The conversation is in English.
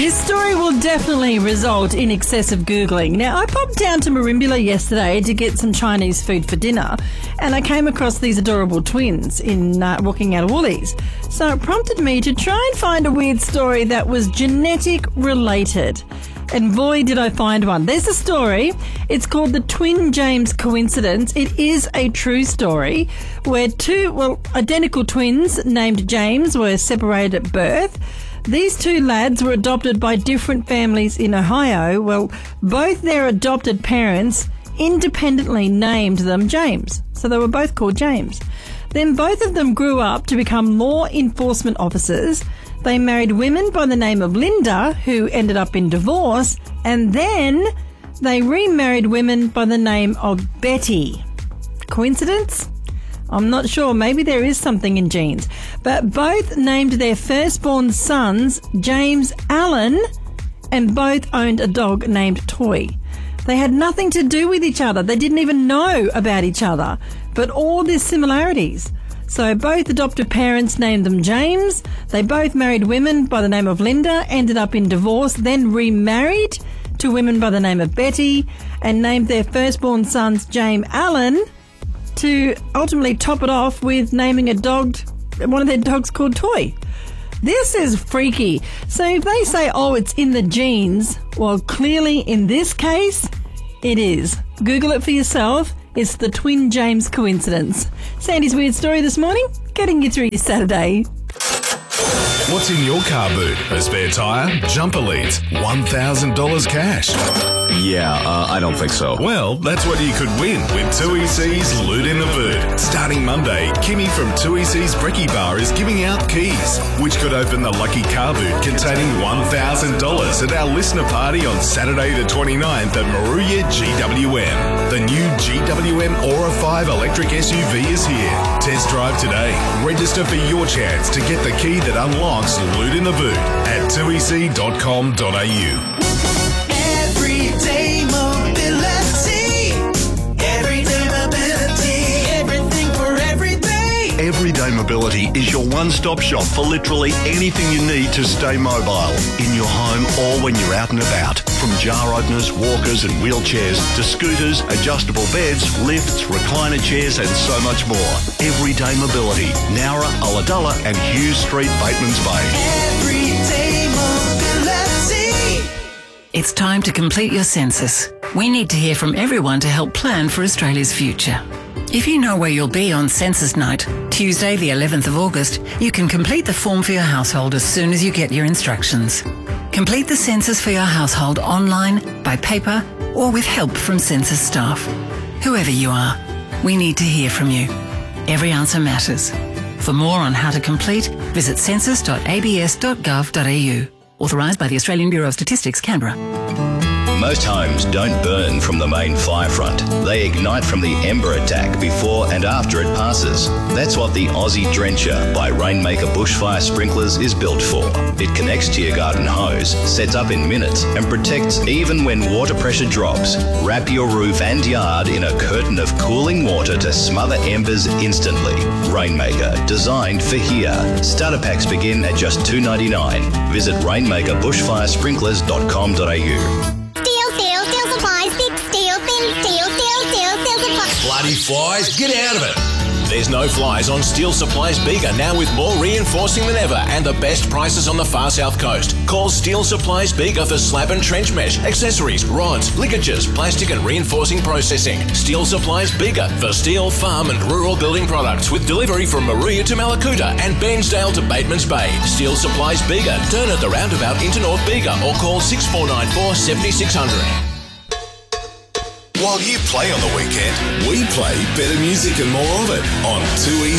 This story will definitely result in excessive Googling. Now, I popped down to Merimbula yesterday to get some Chinese food for dinner, and I came across these adorable twins in walking out of Woolies. So it prompted me to try and find a weird story that was genetic related. And boy, did I find one. There's a story. It's called the Twin James Coincidence. It is a true story where two, identical twins named James were separated at birth. These two lads were adopted by different families in Ohio. Well, both their adopted parents independently named them James. So they were both called James. Then both of them grew up to become law enforcement officers. They married women by the name of Linda, who ended up in divorce, and then they remarried women by the name of Betty. Coincidence? I'm not sure. Maybe there is something in genes. But both named their firstborn sons James Allen, and both owned a dog named Toy. They had nothing to do with each other. They didn't even know about each other. But all these similarities. So both adoptive parents named them James. They both married women by the name of Linda, ended up in divorce, then remarried to women by the name of Betty, and named their firstborn sons James Allen, to ultimately top it off with naming one of their dogs called Toy. This is freaky. So if they say, it's in the genes, well, clearly in this case, it is. Google it for yourself. It's the Twin James Coincidence. Sandy's Weird Story this morning, getting you through your Saturday. What's in your car boot? A spare tyre? Jump Elite. $1,000 cash. Yeah, I don't think so. Well, that's what you could win with 2EC's Loot in the Boot. Starting Monday, Kimmy from 2EC's Brekkie Bar is giving out keys, which could open the lucky car boot containing $1,000 at our listener party on Saturday the 29th at Moruya GWM. The new GWM Aura 5 electric SUV is here. Test drive today. Register for your chance to get the key that unlocks Loot in the Boot at 2ec.com.au. Everyday mobility. Everyday mobility. Everything for everyday. Everyday Mobility is your one-stop shop for literally anything you need to stay mobile in your home or when you're out and about. From jar openers, walkers and wheelchairs to scooters, adjustable beds, lifts, recliner chairs and so much more. Everyday Mobility, Nowra, Ulladulla and Hughes Street, Batemans Bay. Everyday mobility. It's time to complete your census. We need to hear from everyone to help plan for Australia's future. If you know where you'll be on census night, Tuesday the 11th of August, you can complete the form for your household as soon as you get your instructions. Complete the census for your household online, by paper, or with help from census staff. Whoever you are, we need to hear from you. Every answer matters. For more on how to complete, visit census.abs.gov.au. Authorised by the Australian Bureau of Statistics, Canberra. Most homes don't burn from the main fire front. They ignite from the ember attack before and after it passes. That's what the Aussie Drencher by Rainmaker Bushfire Sprinklers is built for. It connects to your garden hose, sets up in minutes, and protects even when water pressure drops. Wrap your roof and yard in a curtain of cooling water to smother embers instantly. Rainmaker, designed for here. Starter packs begin at just $2.99. Visit rainmakerbusfiresprinklers.com.au. Bloody flies, get out of it! There's no flies on Steel Supplies Bega, now with more reinforcing than ever and the best prices on the far south coast. Call Steel Supplies Bega for slab and trench mesh, accessories, rods, ligatures, plastic and reinforcing processing. Steel Supplies Bega for steel, farm and rural building products with delivery from Moruya to Malakuta and Bairnsdale to Batemans Bay. Steel Supplies Bega. Turn at the roundabout into North Bega or call 6494 7600. While you play on the weekend, we play better music and more of it on 2E.